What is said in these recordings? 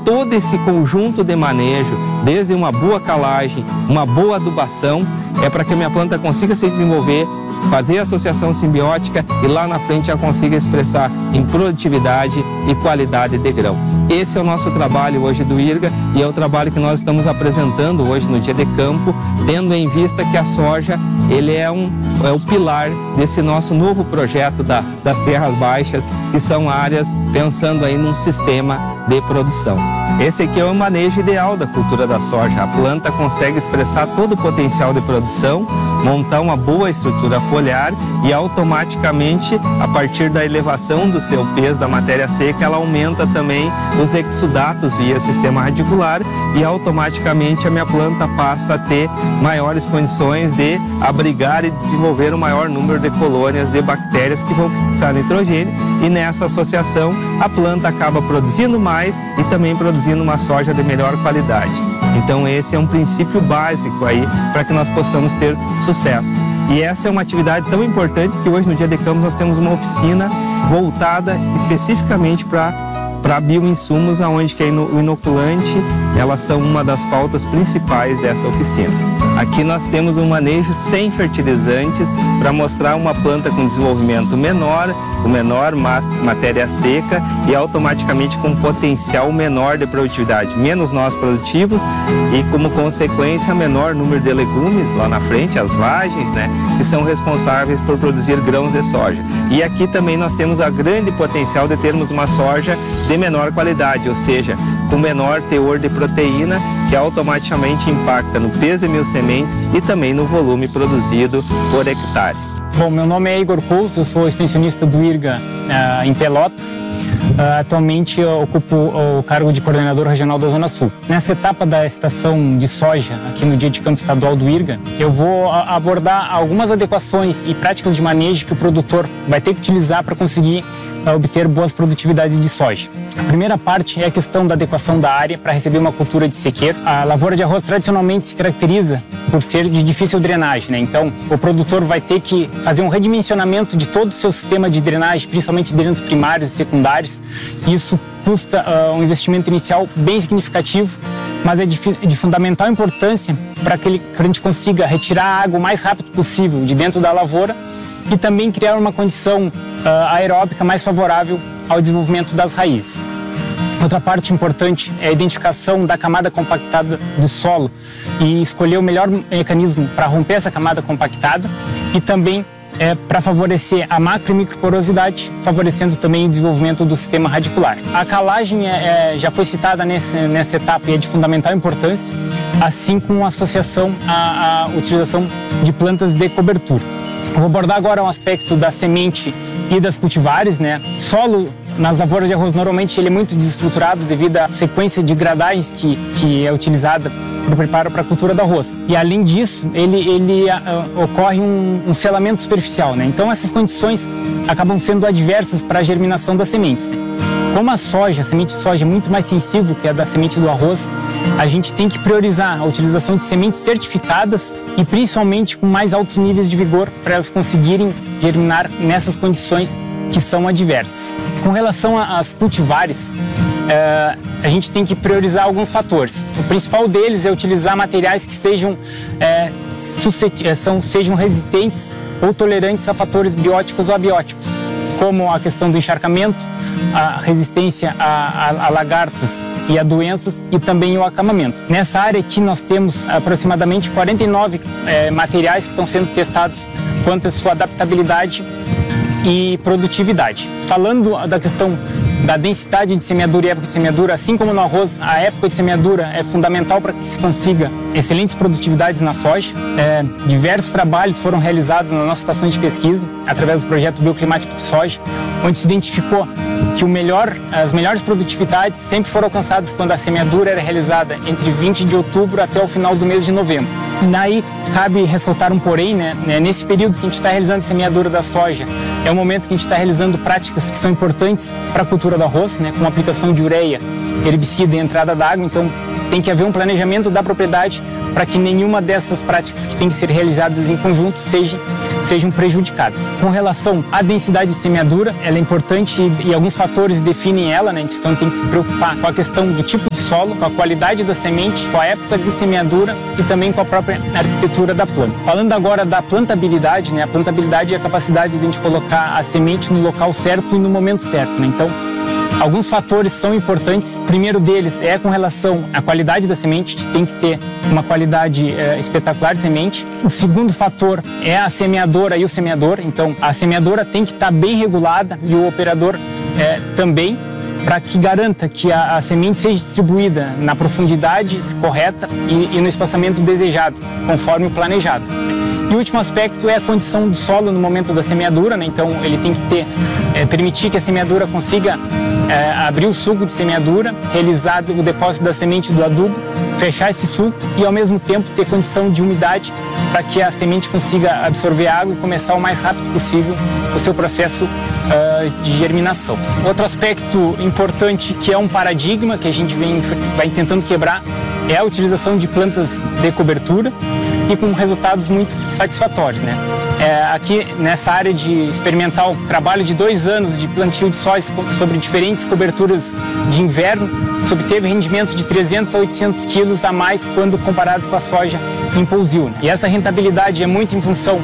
todo esse conjunto de manejo, desde uma boa calagem, uma boa adubação, é para que a minha planta consiga se desenvolver, fazer a associação simbiótica e lá na frente ela consiga expressar em produtividade e qualidade de grão. Esse é o nosso trabalho hoje do IRGA e é o trabalho que nós estamos apresentando hoje no Dia de Campo, tendo em vista que a soja ele é o pilar desse nosso novo projeto das terras baixas, que são áreas pensando aí num sistema de produção. Esse aqui é o manejo ideal da cultura da soja. A planta consegue expressar todo o potencial de produção, montar uma boa estrutura foliar e automaticamente, a partir da elevação do seu peso da matéria seca, ela aumenta também os exudatos via sistema radicular e automaticamente a minha planta passa a ter maiores condições de abrigar e desenvolver um maior número de colônias de bactérias que vão fixar nitrogênio, e nessa associação a planta acaba produzindo mais e também produzindo uma soja de melhor qualidade. Então esse é um princípio básico aí para que nós possamos ter sucesso. E essa é uma atividade tão importante que hoje no Dia de Campo nós temos uma oficina voltada especificamente para bioinsumos, onde que o inoculante, elas são uma das pautas principais dessa oficina. Aqui nós temos um manejo sem fertilizantes para mostrar uma planta com desenvolvimento menor, com menor matéria seca e automaticamente com potencial menor de produtividade, menos nós produtivos e como consequência menor número de legumes lá na frente, as vagens, né, que são responsáveis por produzir grãos de soja. E aqui também nós temos a grande potencial de termos uma soja de menor qualidade, ou seja, com menor teor de proteína, que automaticamente impacta no peso de mil sementes e também no volume produzido por hectare. Bom, meu nome é Igor Couso, eu sou extensionista do IRGA em Pelotas. Atualmente eu ocupo o cargo de coordenador regional da Zona Sul. Nessa etapa da estação de soja, aqui no Dia de Campo Estadual do IRGA, eu vou abordar algumas adequações e práticas de manejo que o produtor vai ter que utilizar para conseguir obter boas produtividades de soja. A primeira parte é a questão da adequação da área para receber uma cultura de sequeiro. A lavoura de arroz tradicionalmente se caracteriza por ser de difícil drenagem, né? Então, o produtor vai ter que fazer um redimensionamento de todo o seu sistema de drenagem, principalmente drenos primários e secundários. Isso custa um investimento inicial bem significativo, mas é de fundamental importância para que a gente consiga retirar a água o mais rápido possível de dentro da lavoura e também criar uma condição aeróbica mais favorável ao desenvolvimento das raízes. Outra parte importante é a identificação da camada compactada do solo e escolher o melhor mecanismo para romper essa camada compactada e também para favorecer a macro e microporosidade, favorecendo também o desenvolvimento do sistema radicular. A calagem já foi citada nessa etapa e é de fundamental importância, assim como a associação à utilização de plantas de cobertura. Eu vou abordar agora um aspecto da semente e das cultivares, né? Solo nas lavouras de arroz normalmente ele é muito desestruturado devido à sequência de gradagens que é utilizada para o preparo para a cultura do arroz. E além disso, ocorre um selamento superficial, né? Então essas condições acabam sendo adversas para a germinação das sementes, né? Como a semente de soja é muito mais sensível que a da semente do arroz, a gente tem que priorizar a utilização de sementes certificadas e principalmente com mais altos níveis de vigor para elas conseguirem germinar nessas condições que são adversas. Com relação às cultivares, a gente tem que priorizar alguns fatores. O principal deles é utilizar materiais que sejam resistentes ou tolerantes a fatores bióticos ou abióticos, como a questão do encharcamento, a resistência a lagartas e a doenças e também o acamamento. Nessa área aqui nós temos aproximadamente 49 materiais que estão sendo testados quanto à sua adaptabilidade e produtividade. Falando da questão da densidade de semeadura e época de semeadura, assim como no arroz, a época de semeadura é fundamental para que se consiga excelentes produtividades na soja. Diversos trabalhos foram realizados nas nossas estações de pesquisa, através do projeto bioclimático de soja, onde se identificou que as melhores produtividades sempre foram alcançadas quando a semeadura era realizada entre 20 de outubro até o final do mês de novembro. Daí cabe ressaltar um porém, né? Nesse período que a gente está realizando a semeadura da soja, é o momento que a gente está realizando práticas que são importantes para a cultura do arroz, né? Com a aplicação de ureia, herbicida e entrada d'água. Então tem que haver um planejamento da propriedade para que nenhuma dessas práticas que tem que ser realizadas em conjunto sejam prejudicadas. Com relação à densidade de semeadura, ela é importante e alguns fatores definem ela, né? Então tem que se preocupar com a questão do tipo de solo, com a qualidade da semente, com a época de semeadura e também com a própria arquitetura da planta. Falando agora da plantabilidade, né? A plantabilidade é a capacidade de a gente colocar a semente no local certo e no momento certo, né? Então, alguns fatores são importantes. O primeiro deles é com relação à qualidade da semente, a gente tem que ter uma qualidade espetacular de semente. O segundo fator é a semeadora e o semeador. Então, a semeadora tem que estar bem regulada e o operador também, para que garanta que a semente seja distribuída na profundidade correta e no espaçamento desejado, conforme o planejado. E o último aspecto é a condição do solo no momento da semeadura, né? Então ele tem que permitir que a semeadura consiga abrir o suco de semeadura, realizar o depósito da semente do adubo, fechar esse suco e ao mesmo tempo ter condição de umidade para que a semente consiga absorver água e começar o mais rápido possível o seu processo de germinação. Outro aspecto importante que é um paradigma que a gente vai tentando quebrar é a utilização de plantas de cobertura e com resultados muito satisfatórios, né? Aqui nessa área de experimental, trabalho de 2 anos de plantio de soja sobre diferentes coberturas de inverno, se obteve rendimentos de 300 a 800 quilos a mais quando comparado com a soja em pousio. E essa rentabilidade é muito em função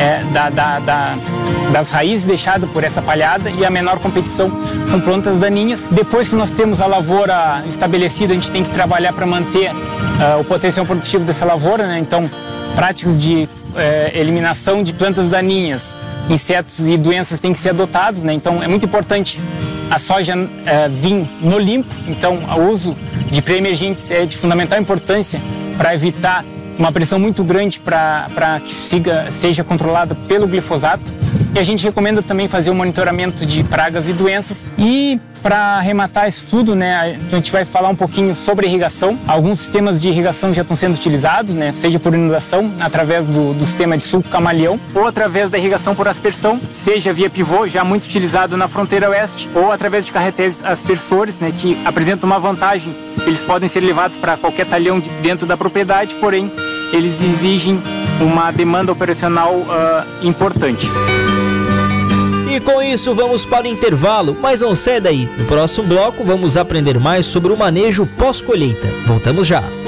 das raízes deixadas por essa palhada e a menor competição com plantas daninhas. Depois que nós temos a lavoura estabelecida, a gente tem que trabalhar para manter o potencial produtivo dessa lavoura, né? Então, práticas de eliminação de plantas daninhas, insetos e doenças têm que ser adotados, né? Então, é muito importante a soja vir no limpo. Então, o uso de pré-emergentes é de fundamental importância para evitar uma pressão muito grande para que seja controlada pelo glifosato. E a gente recomenda também fazer um monitoramento de pragas e doenças. E para arrematar isso tudo, né, a gente vai falar um pouquinho sobre irrigação. Alguns sistemas de irrigação já estão sendo utilizados, né, seja por inundação, através do sistema de sulco camaleão, ou através da irrigação por aspersão, seja via pivô, já muito utilizado na fronteira oeste, ou através de carretéis aspersores, né, que apresentam uma vantagem. Eles podem ser levados para qualquer talhão dentro da propriedade, porém, eles exigem uma demanda operacional importante. E com isso vamos para o intervalo, mas não sai daí. No próximo bloco vamos aprender mais sobre o manejo pós-colheita. Voltamos já.